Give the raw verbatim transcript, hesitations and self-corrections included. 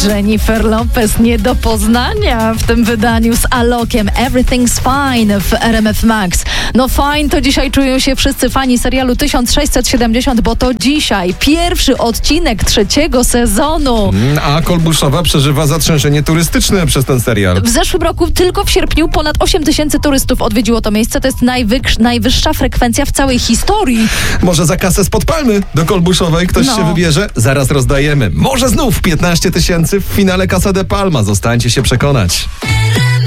Jennifer Lopez nie do poznania w tym wydaniu z Alokiem. Everything's Fine w R M F Max. No fine, to dzisiaj czują się wszyscy fani serialu tysiąc sześćset siedemdziesiąt, bo to dzisiaj pierwszy odcinek trzeciego sezonu. A Kolbuszowa przeżywa zatrzęsienie turystyczne przez ten serial. W zeszłym roku tylko w sierpniu ponad osiem tysięcy turystów odwiedziło to miejsce. To jest najwyż, najwyższa frekwencja w całej historii. Może za kasę spod palmy do Kolbuszowej ktoś No. się wybierze? Zaraz rozdajemy. Może znów piętnaście tysięcy w finale Casa de Palma. Zostańcie się przekonać.